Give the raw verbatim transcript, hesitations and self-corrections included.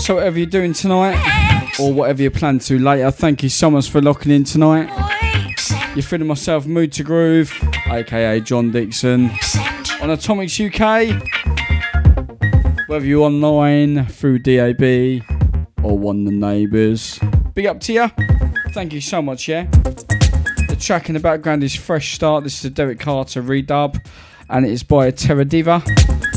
So whatever you're doing tonight, or whatever you plan to later, thank you so much for locking in tonight. You're feeling myself, Mood to Groove, aka John Dixon, on Atomics U K. Whether you're online, through D A B, or one of the neighbours. Big up to you. Thank you so much, yeah. The track in the background is Fresh Start. This is a Derek Carter redub, and it is by Terra Diva.